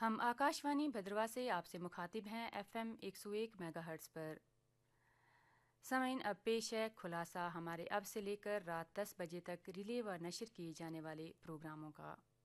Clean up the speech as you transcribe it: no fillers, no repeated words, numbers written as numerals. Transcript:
हम आकाशवाणी भद्रवा से आपसे मुखातिब हैं FM 101 मेगाहर्ट्ज़ पर। सामीन, अब पेश है खुलासा हमारे अब से लेकर रात 10 बजे तक रिले व नशर किए जाने वाले प्रोग्रामों का।